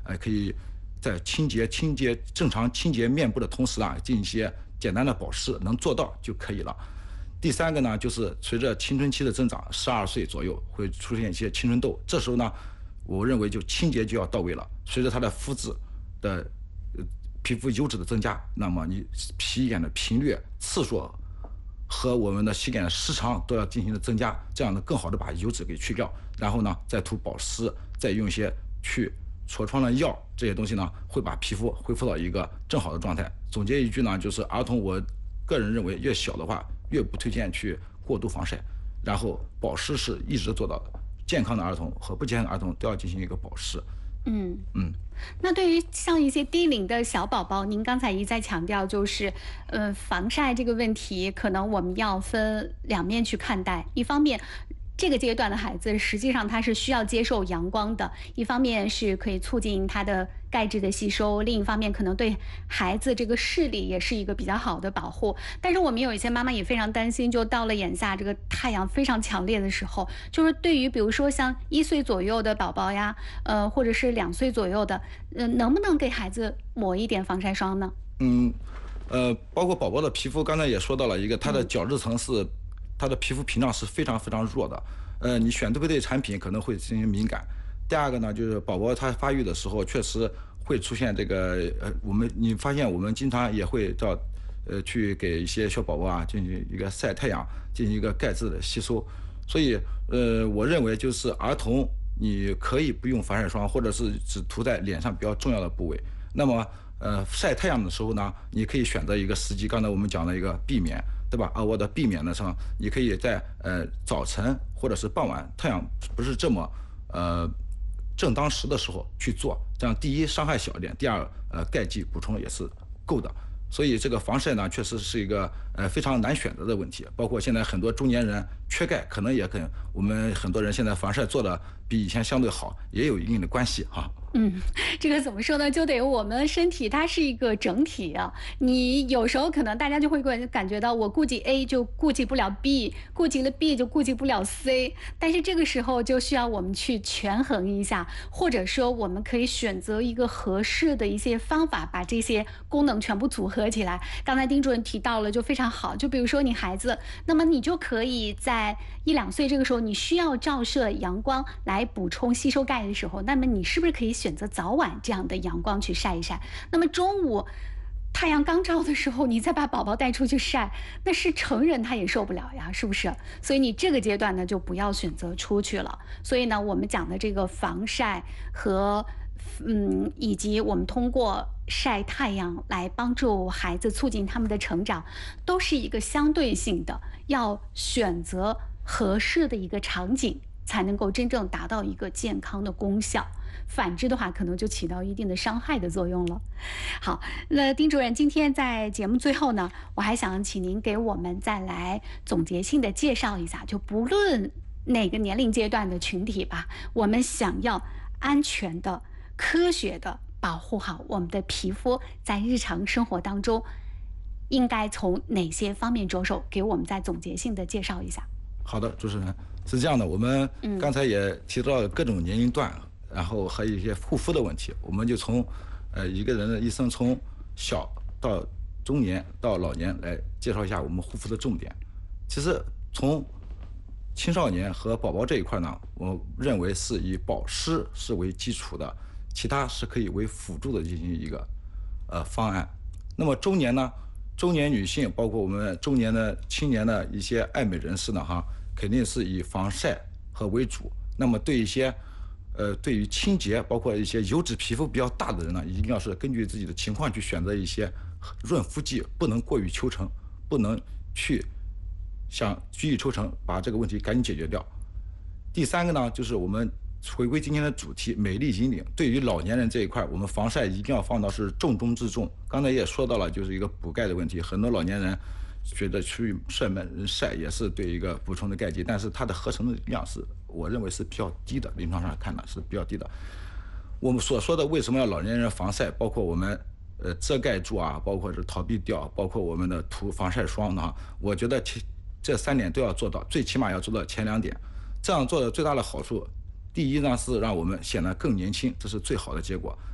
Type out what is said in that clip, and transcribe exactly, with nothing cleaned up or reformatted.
呃，可以在清洁、清洁正常清洁面部的同时啊，进行一些简单的保湿，能做到就可以了。第三个呢，就是随着青春期的增长，十二岁左右会出现一些青春痘，这时候呢，我认为就清洁就要到位了。随着他的肤质的呃皮肤油脂的增加，那么你洗脸的频率、次数和我们的洗脸的时长都要进行的增加，这样呢更好的把油脂给去掉，然后呢再涂保湿，再用一些去痤疮的药，这些东西呢会把皮肤恢复到一个正好的状态。总结一句呢，就是儿童，我个人认为越小的话越不推荐去过度防晒，然后保湿是一直做到的。健康的儿童和不健康的儿童都要进行一个保湿。 嗯嗯， 那对于像一些低龄的小宝宝，您刚才一再强调，就是，呃，防晒这个问题，可能我们要分两面去看待。一方面，这个阶段的孩子实际上他是需要接受阳光的，一方面是可以促进他的钙质的吸收，另一方面可能对孩子这个视力也是一个比较好的保护。但是我们有一些妈妈也非常担心，就到了眼下这个太阳非常强烈的时候，就是对于比如说像一岁左右的宝宝呀，呃，或者是两岁左右的，呃，能不能给孩子抹一点防晒霜呢？ 嗯，呃，包括宝宝的皮肤，刚才也说到了一个，他的角质层是。它的皮肤屏障是非常非常弱的，呃，你选对不对产品可能会进行敏感。第二个呢，就是宝宝他发育的时候确实会出现这个，呃，我们你发现我们经常也会到，呃，去给一些小宝宝啊进行一个晒太阳，进行一个钙质的吸收。所以，呃，我认为就是儿童你可以不用防晒霜，或者是只涂在脸上比较重要的部位。那么，呃，晒太阳的时候呢，你可以选择一个时机，刚才我们讲的一个避免。对吧？啊，我的避免的上，你可以在呃早晨或者是傍晚，太阳不是这么呃正当时的时候去做，这样第一伤害小一点，第二呃钙剂补充也是够的。所以这个防晒呢，确实是一个呃非常难选择的问题。包括现在很多中年人缺钙，可能也跟我们很多人现在防晒做的比以前相对好，也有一定的关系哈。 嗯，这个怎么说呢？就得我们身体它是一个整体啊。你有时候可能大家就会感感觉到，我顾及 A 就顾及不了 B， 顾及了 B 就顾及不了 C。但是这个时候就需要我们去权衡一下，或者说我们可以选择一个合适的一些方法，把这些功能全部组合起来。刚才丁主任提到了，就非常好。就比如说你孩子，那么你就可以在一两岁这个时候，你需要照射阳光来补充吸收钙的时候，那么你是不是可以选择早晚这样的阳光去晒一晒？那么中午太阳刚照的时候，你再把宝宝带出去晒，那是成人他也受不了呀，是不是？所以你这个阶段呢，就不要选择出去了。所以呢，我们讲的这个防晒和嗯，以及我们通过晒太阳来帮助孩子促进他们的成长，都是一个相对性的，要选择合适的一个场景，才能够真正达到一个健康的功效。反之的话，可能就起到一定的伤害的作用了。好，那丁主任，今天在节目最后呢，我还想请您给我们再来总结性的介绍一下，就不论哪个年龄阶段的群体吧，我们想要安全的、科学的保护好我们的皮肤，在日常生活当中，应该从哪些方面着手？给我们再总结性的介绍一下。 好的，主持人是这样的，我们刚才也提到了各种年龄段。嗯，然后还有一些护肤的问题，我们就从，呃，一个人的一生从小到中年到老年来介绍一下我们护肤的重点。其实从青少年和宝宝这一块呢，我认为是以保湿是为基础的，其他是可以为辅助的进行一个呃方案。那么中年呢，中年女性包括我们中年的青年的一些爱美人士呢，哈，肯定是以防晒和为主。那么对一些呃，对于清洁，包括一些油脂皮肤比较大的人呢，一定要是根据自己的情况去选择一些润肤剂，不能过于求成，不能去想急于求成，把这个问题赶紧解决掉。第三个呢，就是我们回归今天的主题，美丽引领。对于老年人这一块，我们防晒一定要放到是重中之重。刚才也说到了，就是一个补钙的问题，很多老年人觉得去晒门晒也是对一个补充的钙剂，但是它的合成的量是我认为是比较低的，临床上看呢是比较低的。我们所说的为什么要老年人防晒，包括我们呃遮盖住啊，包括是逃避掉，包括我们的涂防晒霜呢，我觉得这三点都要做到，最起码要做到前两点。这样做的最大的好处，第一呢是让我们显得更年轻，这是最好的结果。